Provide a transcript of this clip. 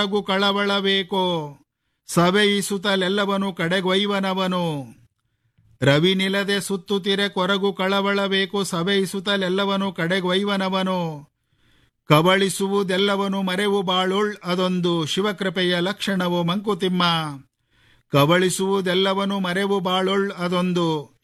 ಕೊರಗು ಕಳವಳಬೇಕೋ ಸವೆಯಿಸುತ್ತಲೆಲ್ಲವನು ಕಡೆಗೊಯ್ವನವನು. ರವಿ ನಿಲದೆ ಸುತ್ತುತ್ತಿರೆ ಕೊರಗು ಕಳವಳಬೇಕು ಸವೆಯಿಸುತ್ತಲೆಲ್ಲವನು ಕಡೆಗೊಯ್ವನವನು. ಕಬಳಿಸುವುದೆಲ್ಲವನು ಮರೆವು ಬಾಳುಳ್ ಅದೊಂದು ಶಿವಕೃಪೆಯ ಲಕ್ಷಣವು ಮಂಕುತಿಮ್ಮ. ಕಬಳಿಸುವುದೆಲ್ಲವನು ಮರೆವು ಬಾಳುಳ್ ಅದೊಂದು